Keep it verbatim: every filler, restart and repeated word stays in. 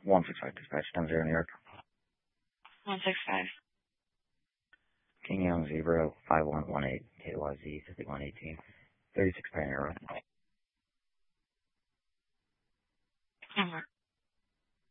one six five dispatch, ten zero New York. one six five. King Young Zebra, five one one eight, K Y Z, fifty-one eighteen, thirty-six Pioneer Road.